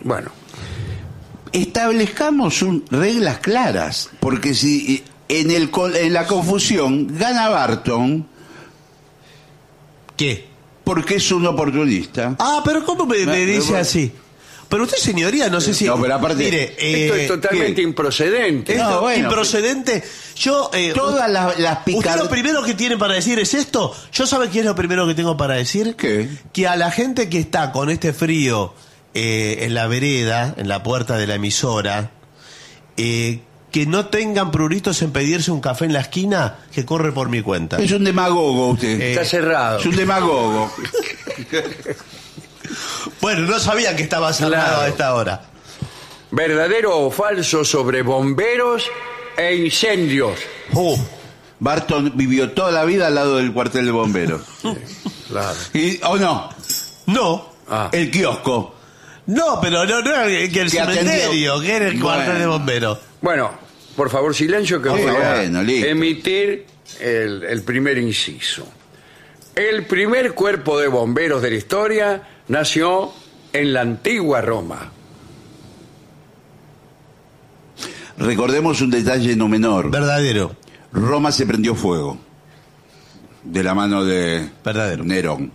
Bueno. Establezcamos reglas claras, porque si en la confusión gana Barton... ¿Qué? Porque es un oportunista. Ah, pero ¿cómo me dice así? Pero usted, señoría, no sé si... No, pero aparte... Mire, esto es totalmente improcedente. Esto, bueno, improcedente. Yo... todas las ¿Usted lo primero que tiene para decir es esto? ¿Yo sabe qué es lo primero que tengo para decir? ¿Qué? Que a la gente que está con este frío en la vereda, en la puerta de la emisora, que no tengan pruritos en pedirse un café en la esquina, que corre por mi cuenta. Es un demagogo usted. Está cerrado. Es un demagogo. Bueno, no sabía que estaba cerrado Claro. a esta hora. ¿Verdadero o falso sobre bomberos e incendios? Barton vivió toda la vida al lado del cuartel de bomberos. Claro. ¿O no? No. Ah. El kiosco. No, pero no era que el Que cementerio, atendió. que era el cuartel Bueno. de bomberos. Bueno, por favor, silencio que voy a bueno, listo. emitir el primer inciso. El primer cuerpo de bomberos de la historia nació en la antigua Roma. Recordemos un detalle no menor. Verdadero. Roma se prendió fuego. De la mano de Verdadero. Nerón.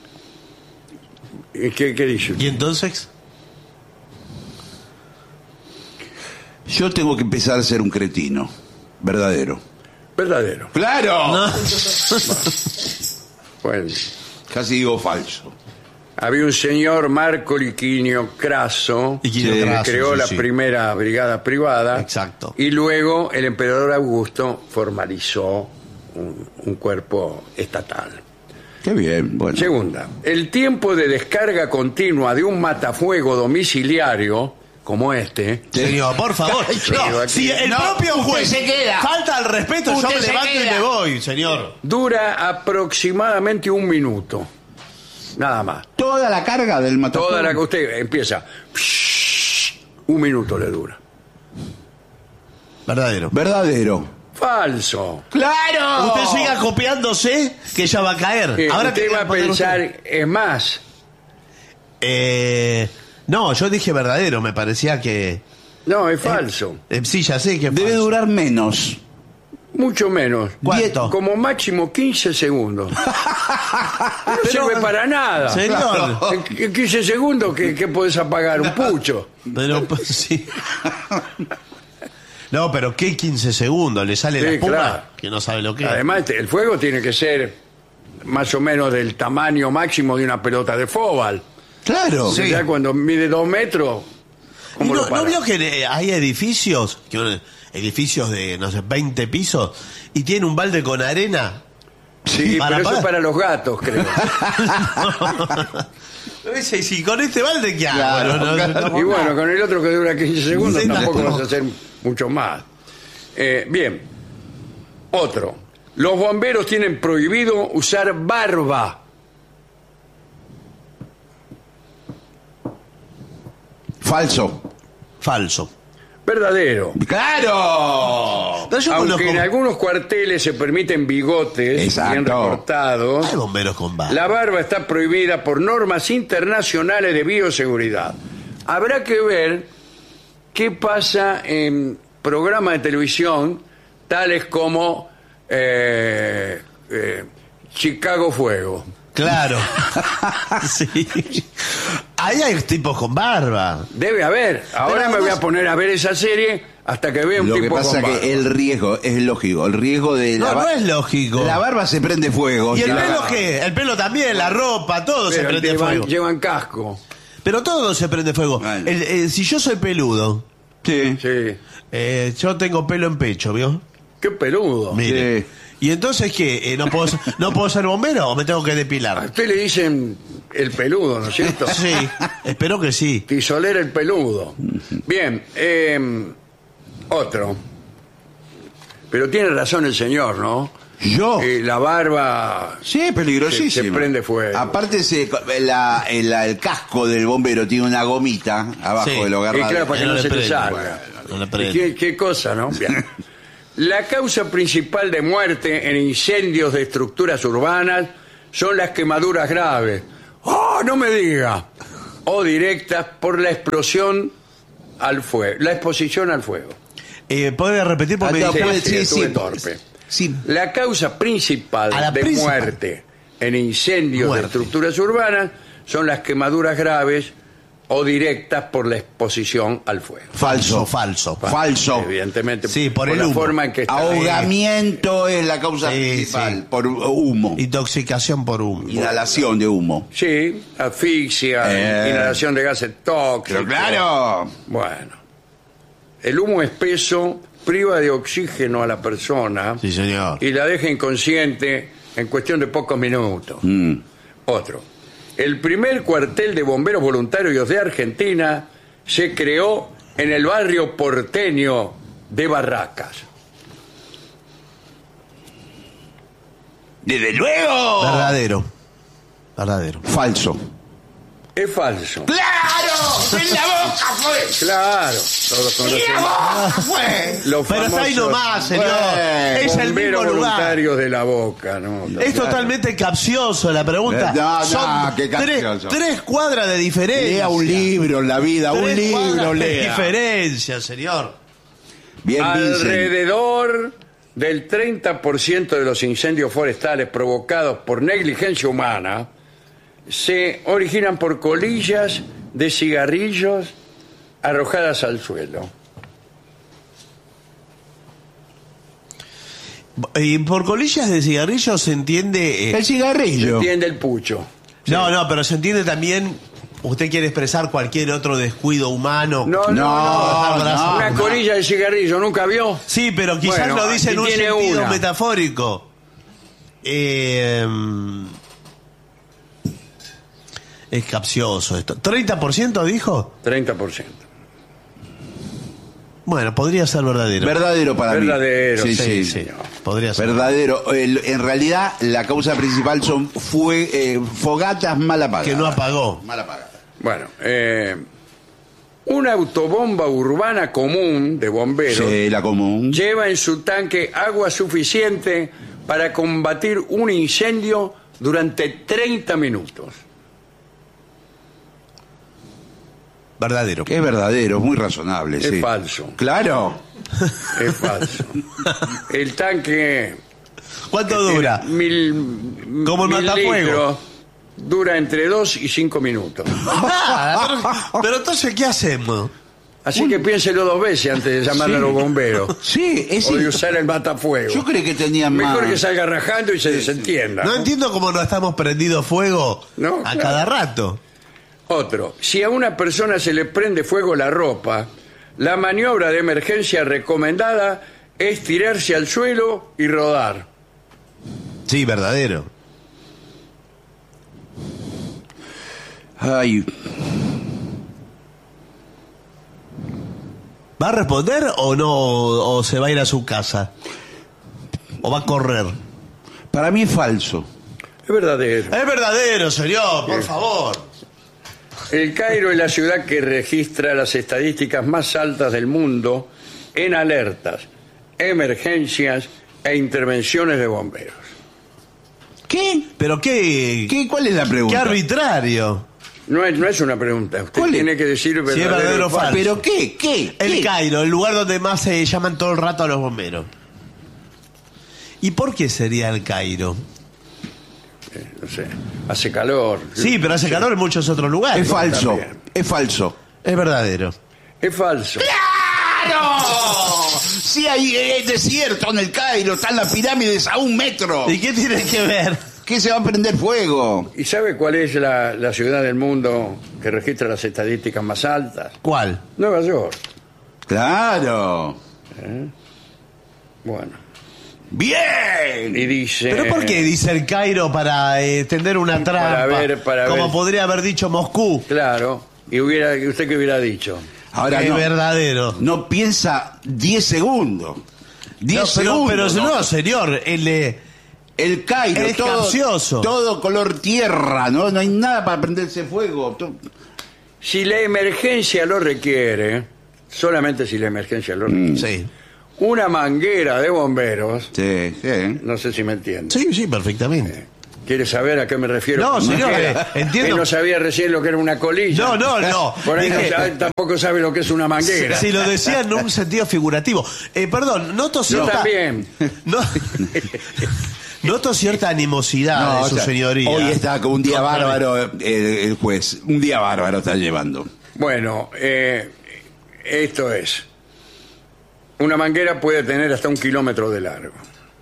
¿Qué dice? ¿Y entonces? Yo tengo que empezar a ser un cretino. Verdadero. Verdadero. ¡Claro! No. Bueno, Casi digo falso. había un señor Marco Licinio Craso Licinio que Craso, creó sí, la sí. primera brigada privada. Exacto. Y luego el emperador Augusto formalizó un cuerpo estatal. Qué bien, bueno. Segunda, el tiempo de descarga continua de un matafuego domiciliario como este Señor, por favor. No, aquí. si el No, propio usted juez se queda. falta al respeto, yo Usted me se levanto y queda. me voy, señor. dura aproximadamente 1 minuto. Nada más. Toda la carga del matafuego. Toda la que usted empieza. 1 minuto le dura. Verdadero. Verdadero. Falso. ¡Claro! Usted siga copiándose que ya va a caer. Ahora Usted va a poner pensar, usted. es más. No, yo dije verdadero, me parecía que... No, es falso. sí, ya sé que es Debe falso. durar menos. Mucho menos. ¿Cuánto? Como máximo 15 segundos. No sirve para nada. Señor. En 15 segundos, ¿qué podés apagar? ¿Un pucho? Pero, pues, sí. No, pero ¿qué 15 segundos? Le sale Sí, la espuma, claro. que no sabe lo que es. Además, el fuego tiene que ser más o menos del tamaño máximo de una pelota de fútbol. Claro. O sea, cuando mide 2 metros, ¿Y ¿cómo lo no para? vio que hay edificios, edificios de, no sé, 20 pisos, y tiene un balde con arena? Sí, para pero eso es apagar. para los gatos, creo. Dice, si con este balde, ¿qué hago? Claro, claro. Y bueno, con el otro que dura 15 segundos Sí, tampoco no. vas a hacer mucho más. Bien. Otro. Los bomberos tienen prohibido usar barba. Falso. Falso. Verdadero. ¡Claro! Pero yo Aunque conozco... en algunos cuarteles se permiten bigotes Exacto. bien recortados, Hay bomberos con barba. la barba está prohibida por normas internacionales de bioseguridad. Habrá que ver qué pasa en programas de televisión tales como Chicago Fuego. Claro. Sí. Ahí hay tipos con barba. Debe haber. Ahora Pero me voy a además- poner a ver esa serie hasta que vea un Lo que tipo pasa con barba. que el riesgo es lógico. El riesgo de No, la no es lógico. La barba se prende fuego. ¿Y el Si la- pelo qué? El pelo también, la ropa, todo se Pero prende fuego. llevan casco. Pero todo se prende fuego. Bueno. Si yo soy peludo, Sí. Sí. yo tengo pelo en pecho, ¿vio? Qué peludo. Mire. Sí. ¿Y entonces qué? ¿No puedo ser bombero o me tengo que A depilar? usted le dicen el peludo, ¿no es cierto? Sí, espero que sí. Tisolera el peludo. Bien, otro. Pero tiene razón el señor, ¿no? Yo. La barba... Sí, es peligrosísimo. Se prende fuego. Aparte, el casco del bombero tiene una gomita abajo Sí. de lo Y agarrado. claro, para que No no le se te prende. salga. No le ¿Y prende. ¿Qué cosa, no? Bien. La causa principal de muerte en incendios de estructuras urbanas son las quemaduras graves. ¡Oh, no me diga! o directas por la explosión al fuego, la exposición al fuego. ¿Puede repetir? Porque me Ah, dijeron- puede- sí, estuve sí. torpe. Sí. La causa principal A la de principal. muerte en incendios Muerte. de estructuras urbanas son las quemaduras graves o directas por la exposición al fuego. Falso. Falso. Evidentemente, Sí, por el la humo. forma en que está. Ahogamiento es la causa Sí, principal, sí. por humo. Intoxicación por humo. Inhalación de humo. Sí, asfixia, inhalación de gases tóxicos. Pero claro. Bueno, el humo espeso priva de oxígeno a la persona Sí, señor. y la deja inconsciente en cuestión de pocos minutos. Otro. El primer cuartel de bomberos voluntarios de Argentina se creó en el barrio porteño de Barracas. Desde luego. Verdadero. Falso. Es falso. ¡Claro! ¡En la boca fue! Claro, todos conocemos ¡Fue! los Pero está ahí famosos nomás, señor. Bueno, Es el bomberos mismo lugar. voluntarios de la Boca, ¿no? Es Claro. totalmente capcioso la pregunta. No, Son qué capcioso. tres cuadras de diferencia. Lea un libro en la vida, un Tres libro cuadras de lea. diferencia, señor. Bien, Vincent. Alrededor del 30% de los incendios forestales provocados por negligencia humana se originan por colillas de cigarrillos arrojadas al suelo. Y por colillas de cigarrillos se entiende... El cigarrillo. Entiende el pucho. No, pero se entiende también... ¿Usted quiere expresar cualquier otro descuido humano? No. Una no. colilla de cigarrillo, ¿nunca vio? Sí, pero quizás Bueno, lo dice en un aquí tiene sentido una. metafórico. Es capcioso esto. ¿30% dijo? 30%. Bueno, podría ser verdadero. Verdadero para mí. Verdadero, Sí, sí, sí. señor. Podría ser. Verdadero. En realidad, la causa principal son fogatas mal apagadas. Que no apagó. Mal apagadas. Bueno, una autobomba urbana común de bomberos Sí, la común. lleva en su tanque agua suficiente para combatir un incendio durante 30 minutos. Verdadero. Es verdadero, es muy razonable. Es sí. falso. Claro. Es falso. El tanque ¿Cuánto dura? Como el matafuego. litros dura entre 2 y 5 minutos. Pero entonces, ¿qué hacemos? Así que piénselo 2 veces antes de llamarle a los bomberos. Sí, es O de usar el matafuego. Yo creí que tenían más. Mejor que salga rajando y se desentienda. No entiendo cómo no estamos prendido fuego No, a claro. cada rato. Otro, si a una persona se le prende fuego la ropa, la maniobra de emergencia recomendada es tirarse al suelo y rodar. Sí, verdadero. Ay, ¿Va a responder o no? ¿O se va a ir a su casa? ¿O va a correr? para mí es falso. Es verdadero. Es verdadero, señor, por favor. El Cairo es la ciudad que registra las estadísticas más altas del mundo en alertas, emergencias e intervenciones de bomberos. ¿Qué? ¿Pero qué? ¿Cuál es la Qué pregunta? arbitrario. No es una pregunta. Usted ¿Cuál es? tiene que decir es verdadero, verdadero o o falso. ¿Pero qué? ¿Qué? El ¿Qué? Cairo, el lugar donde más se llaman todo el rato a los bomberos. ¿Y por qué sería el Cairo? No sé, hace calor. Sí, pero hace calor en muchos otros lugares. Es falso. También. Es falso. Es verdadero. Es falso. ¡Claro! Sí, hay desierto en el Cairo, están las pirámides a 1 metro. ¿Y qué tiene que ver? ¿Qué se va a prender fuego? ¿Y sabe cuál es la ciudad del mundo que registra las estadísticas más altas? ¿Cuál? Nueva York. Claro. Bueno. Bien. Y dice... ¿Pero por qué dice el Cairo para tender una trampa? para como ver. podría haber dicho Moscú. Claro. ¿Y usted qué hubiera dicho? Ahora Es no, verdadero. no piensa 10 segundos. 10 No, segundos. pero ¿no? no, señor. El Cairo, Es capcioso. todo color tierra, ¿no? No hay nada para prenderse fuego. Si la emergencia lo requiere, solamente si la emergencia lo requiere, Sí. una manguera de bomberos, Sí, sí. no sé si me entiende, Sí, perfectamente. ¿Quiere saber a qué me refiero? No, con señor, manguera? entiendo. Que no sabía recién lo que era una colilla. No. Por ahí Dije- tampoco sabe lo que es una manguera. Si lo decía en un sentido figurativo. Perdón, noto Yo cierta... también. No- noto cierta animosidad de o su sea, señoría. hoy está con un día bárbaro el juez. Un día bárbaro está llevando. Bueno, esto es. Una manguera puede tener hasta 1 kilómetro de largo.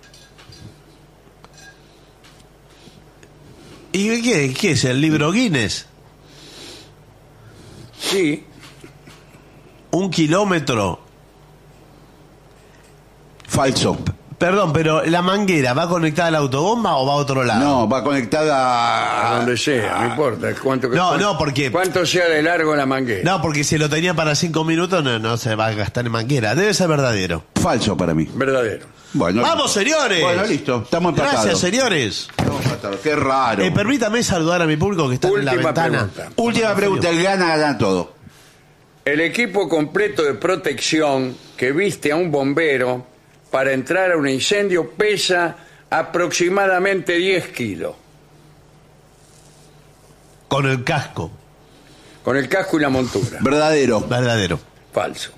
¿Y qué es? ¿El libro Guinness? Sí, 1 kilómetro. Falso. Perdón, pero ¿la manguera va conectada a la autobomba o va a otro lado? No, va conectada a donde sea, no importa. No, porque... ¿Cuánto sea de largo la manguera? No, porque si lo tenía para 5 minutos no se va a gastar en manguera. Debe ser verdadero. Falso para mí. Verdadero. Bueno, ¡Vamos, señores! Bueno, listo. Estamos empatados. Gracias, señores. Estamos empatados. Qué raro. Permítame saludar a mi público que está en la Última ventana. pregunta. Última pregunta. El gana todo. El equipo completo de protección que viste a un bombero para entrar a un incendio pesa aproximadamente 10 kilos. Con el casco. Con el casco y la montura. Verdadero. Verdadero. Falso.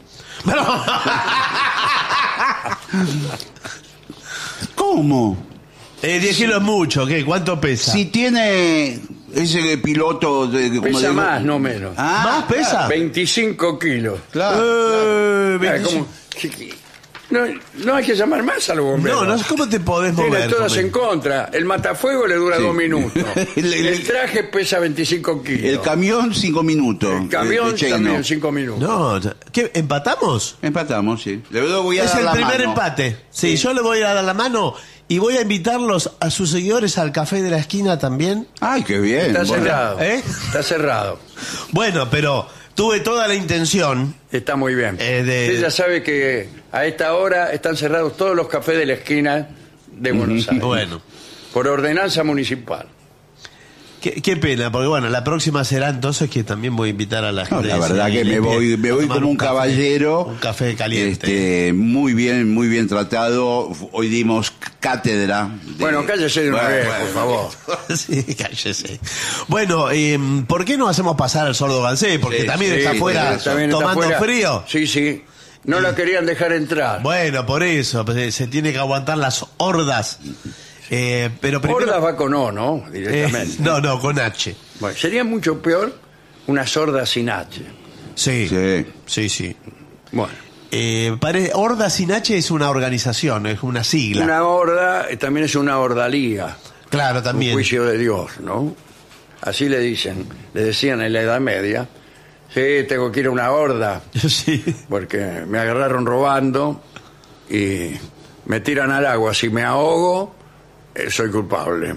¿Cómo? 10 kilos es mucho. ¿Qué? ¿Cuánto pesa? Si tiene ese piloto... Pesa más, no menos. ¿Más pesa? 25 kilos. Claro. Ah, 25. No hay que llamar más a los bomberos. No, ¿cómo te podés Tiene mover? todas Tomé? en contra. El matafuego le dura Sí. 2 minutos. El- El traje pesa 25 kilos. El camión, 5 minutos. El camión de Cheno. también 5 minutos. No, ¿qué? ¿Empatamos? Empatamos, sí. Le voy a Es dar el la primer mano. empate. Sí, yo le voy a dar la mano y voy a invitarlos a sus seguidores al café de la esquina también. Ay, qué bien. Está Bueno. cerrado. ¿Eh? Está cerrado. Bueno, pero tuve toda la intención. Está muy bien. de- Usted ya sabe que a esta hora están cerrados todos los cafés de la esquina de Buenos Aires. Bueno, Por ordenanza municipal. qué pena, porque bueno, la próxima será entonces que también voy a invitar a la No, gente. la de verdad que Cine me voy a tomar como un café, caballero. Un café caliente. Muy bien tratado. Hoy dimos cátedra. Bueno, cállese de una Bueno, vez, bueno, por favor. Sí, cállese. Bueno, ¿por qué no hacemos pasar al sordo Gansé? Porque Sí, también sí, está afuera También está tomando afuera. frío. Sí, sí. No la querían dejar entrar. Bueno, por eso, pues, se tiene que aguantar las hordas. Pero primero, Hordas va con O, ¿no? Directamente. no, con H. Bueno, sería mucho peor una sorda sin H. Sí, Sí. sí. Bueno, Horda sin H es una organización, es una sigla. una horda también es una ordalía. Claro, Un también. juicio de Dios, ¿no? Así le decían en la Edad Media. Sí, tengo que ir a una horda Sí. porque me agarraron robando y me tiran al agua. Si me ahogo, soy culpable.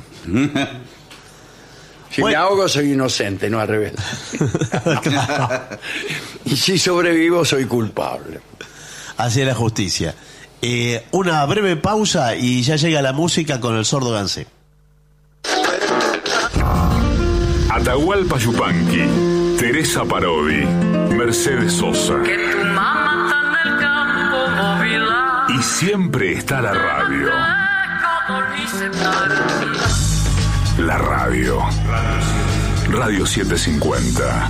Si Bueno. me ahogo, soy inocente, no al revés. Y si sobrevivo, soy culpable. Así es la justicia. Una breve pausa y ya llega la música con el sordo Gansé. Atahualpa Yupanqui, Teresa Parodi, Mercedes Sosa. Que tu mamá está en el campo móvil. Y siempre está la radio. La radio. Radio 750.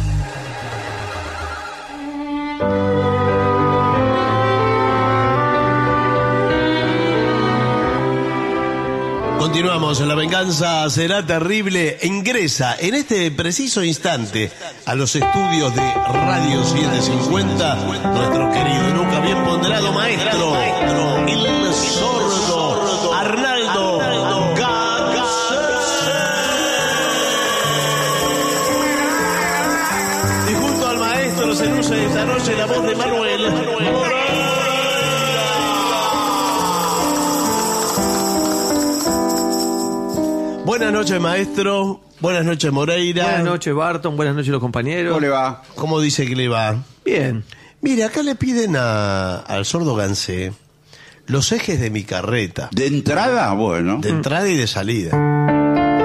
Continuamos, la venganza será terrible. Ingresa en este preciso instante a los estudios de Radio 750 nuestro querido y nunca bien ponderado maestro, el sordo Arnaldo Gansé. Y junto al maestro se luce esta noche la voz de Manuel Moreira. Buenas noches, maestro. Buenas noches, Moreira. Buenas noches, Barton. Buenas noches, los compañeros. ¿Cómo le va? ¿Cómo dice que le va? Bien. Mire, acá le piden al sordo Gansé los ejes de mi carreta, ¿De entrada? Bueno. de entrada y de salida.